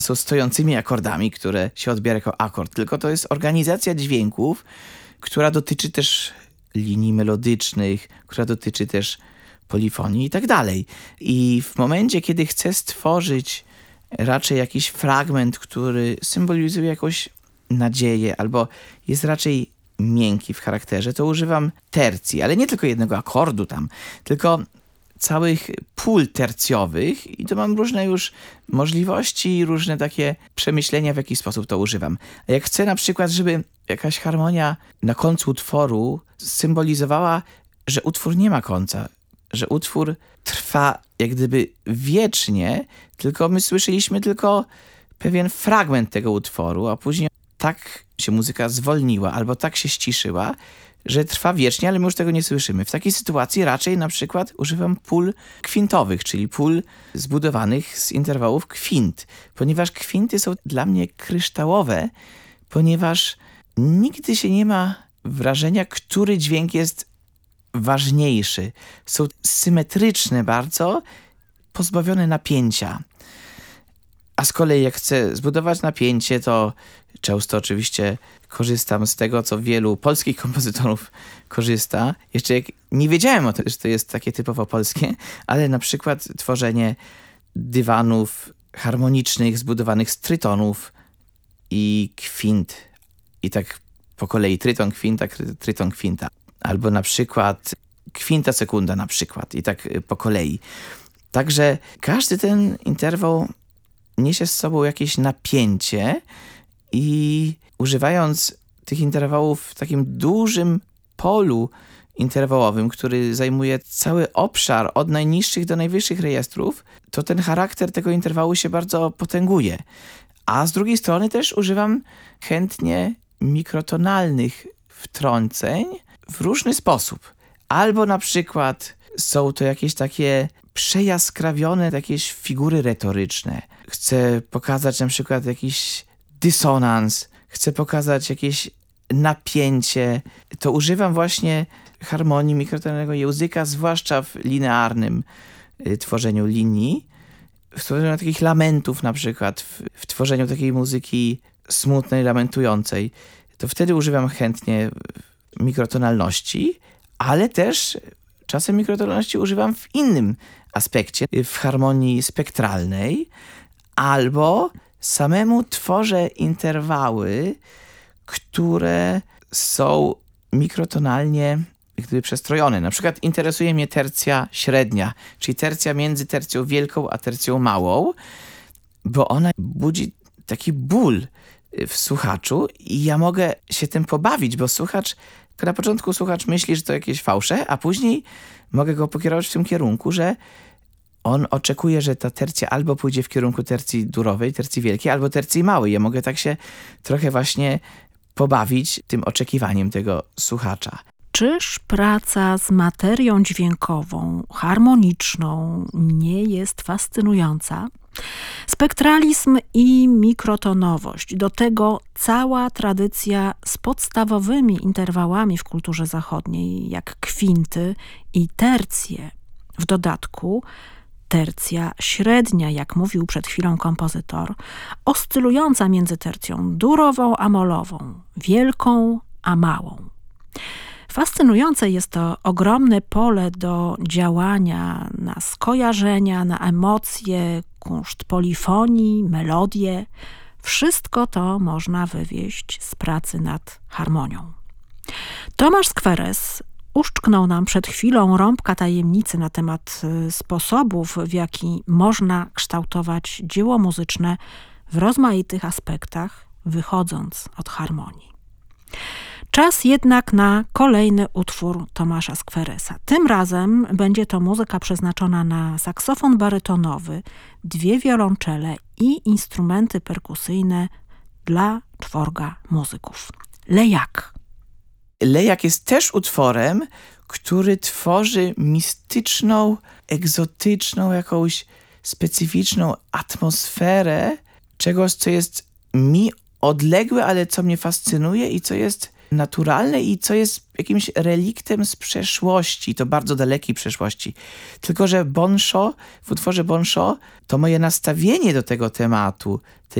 są stojącymi akordami, które się odbiera jako akord, tylko to jest organizacja dźwięków, która dotyczy też linii melodycznych, która dotyczy też polifonii i tak dalej. I w momencie, kiedy chcę stworzyć raczej jakiś fragment, który symbolizuje jakąś nadzieję albo jest raczej miękki w charakterze, to używam tercji, ale nie tylko jednego akordu tam, tylko całych pól tercjowych i to mam różne już możliwości i różne takie przemyślenia, w jaki sposób to używam. A jak chcę na przykład, żeby jakaś harmonia na końcu utworu symbolizowała, że utwór nie ma końca, że utwór trwa jak gdyby wiecznie, tylko my słyszeliśmy tylko pewien fragment tego utworu, a później tak się muzyka zwolniła albo tak się ściszyła, że trwa wiecznie, ale my już tego nie słyszymy. W takiej sytuacji raczej na przykład używam pól kwintowych, czyli pól zbudowanych z interwałów kwint, ponieważ kwinty są dla mnie kryształowe, ponieważ nigdy się nie ma wrażenia, który dźwięk jest ważniejszy. Są symetryczne bardzo, pozbawione napięcia. A z kolei jak chcę zbudować napięcie, to często oczywiście korzystam z tego, co wielu polskich kompozytorów korzysta. Jeszcze jak nie wiedziałem o tym, że to jest takie typowo polskie, ale na przykład tworzenie dywanów harmonicznych zbudowanych z trytonów i kwint. I tak po kolei tryton, kwinta, tryton, kwinta. Albo na przykład kwinta, sekunda na przykład. I tak po kolei. Także każdy ten interwał niesie z sobą jakieś napięcie i używając tych interwałów w takim dużym polu interwałowym, który zajmuje cały obszar od najniższych do najwyższych rejestrów, to ten charakter tego interwału się bardzo potęguje. A z drugiej strony też używam chętnie mikrotonalnych wtrąceń w różny sposób. Albo na przykład są to jakieś takie przejaskrawione jakieś figury retoryczne. Chcę pokazać na przykład jakiś dysonans, chcę pokazać jakieś napięcie. To używam właśnie harmonii mikrotonalnego języka, zwłaszcza w linearnym tworzeniu linii, w tworzeniu takich lamentów na przykład, w tworzeniu takiej muzyki smutnej, lamentującej. To wtedy używam chętnie mikrotonalności, ale też czasem mikrotonalności używam w innym aspekcie, w harmonii spektralnej, albo samemu tworzę interwały, które są mikrotonalnie jak gdyby przestrojone. Na przykład interesuje mnie tercja średnia, czyli tercja między tercją wielką a tercją małą, bo ona budzi taki ból w słuchaczu i ja mogę się tym pobawić, bo na początku słuchacz myśli, że to jakieś fałsze, a później mogę go pokierować w tym kierunku, że on oczekuje, że ta tercja albo pójdzie w kierunku tercji durowej, tercji wielkiej, albo tercji małej. Ja mogę tak się trochę właśnie pobawić tym oczekiwaniem tego słuchacza. Czyż praca z materią dźwiękową, harmoniczną nie jest fascynująca? Spektralizm i mikrotonowość, do tego cała tradycja z podstawowymi interwałami w kulturze zachodniej, jak kwinty i tercje. W dodatku tercja średnia, jak mówił przed chwilą kompozytor, oscylująca między tercją durową a molową, wielką a małą. Fascynujące jest to ogromne pole do działania na skojarzenia, na emocje, kunszt polifonii, melodie. Wszystko to można wywieźć z pracy nad harmonią. Tomasz Skweres uszczknął nam przed chwilą rąbka tajemnicy na temat sposobów, w jaki można kształtować dzieło muzyczne w rozmaitych aspektach, wychodząc od harmonii. Czas jednak na kolejny utwór Tomasza Skweresa. Tym razem będzie to muzyka przeznaczona na saksofon barytonowy, 2 wiolonczele i instrumenty perkusyjne dla 4 muzyków. Lejak. Lejak jest też utworem, który tworzy mistyczną, egzotyczną, jakąś specyficzną atmosferę czegoś, co jest mi odległe, ale co mnie fascynuje i co jest naturalne i co jest jakimś reliktem z przeszłości, to bardzo dalekiej przeszłości. Tylko że w utworze Bonsho to moje nastawienie do tego tematu,